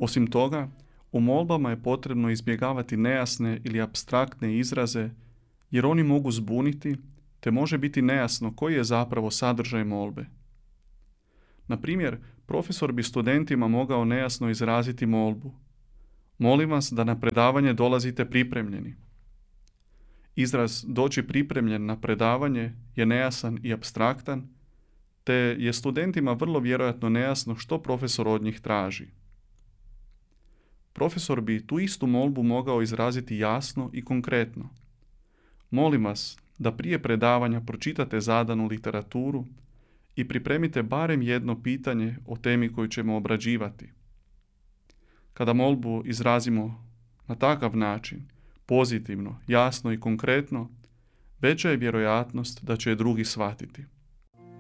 Osim toga, u molbama je potrebno izbjegavati nejasne ili apstraktne izraze jer oni mogu zbuniti te može biti nejasno koji je zapravo sadržaj molbe. Na primjer, profesor bi studentima mogao nejasno izraziti molbu: molim vas da na predavanje dolazite pripremljeni. Izraz doći pripremljen na predavanje je nejasan i apstraktan, te je studentima vrlo vjerojatno nejasno što profesor od njih traži. Profesor bi tu istu molbu mogao izraziti jasno i konkretno: molim vas da prije predavanja pročitate zadanu literaturu i pripremite barem jedno pitanje o temi koju ćemo obrađivati. Kada molbu izrazimo na takav način, pozitivno, jasno i konkretno, veća je vjerojatnost da će je drugi shvatiti.